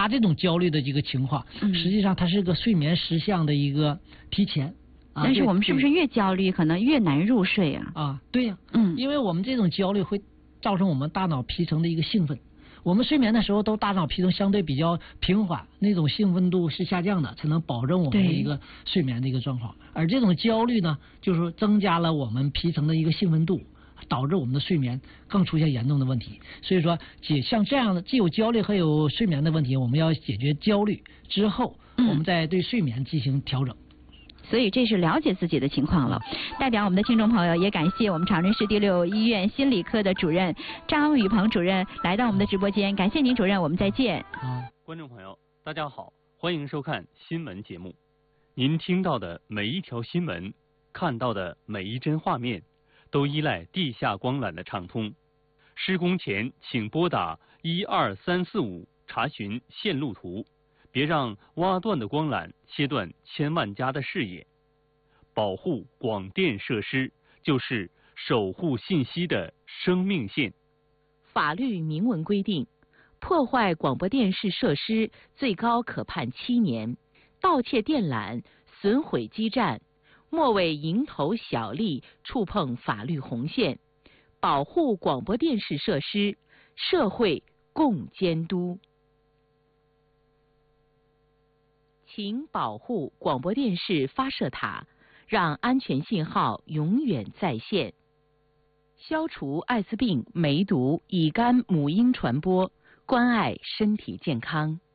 他这种焦虑的这个情况，实际上它是个睡眠失项的一个提前。 但是我们是不是越焦虑，可能越难入睡啊？ 啊，对呀，因为我们这种焦虑会造成我们大脑皮层的一个兴奋。我们睡眠的时候，都大脑皮层相对比较平缓，那种兴奋度是下降的，才能保证我们的一个睡眠的一个状况。而这种焦虑呢，就是说增加了我们皮层的一个兴奋度，导致我们的睡眠更出现严重的问题。所以说，像这样的既有焦虑和有睡眠的问题，我们要解决焦虑之后，我们再对睡眠进行调整。 所以这是了解自己的情况了。代表我们的听众朋友，也感谢我们长春市第6医院心理科的主任张宇鹏主任来到我们的直播间，感谢您主任，我们再见。 观众朋友，大家好，欢迎收看新闻节目。您听到的每一条新闻，看到的每一帧画面，都依赖地下光缆的畅通。施工前请拨打12345查询线路图。别让挖断的光缆切断千万家的视野。保护广电设施就是守护信息的生命线。 法律明文规定，破坏广播电视设施最高可判7年，盗窃电缆、损毁基站，莫为蝇头小利触碰法律红线。保护广播电视设施，社会共监督。请保护广播电视发射塔，让安全信号永远在线。消除艾滋病、梅毒、乙肝、母婴传播，关爱身体健康。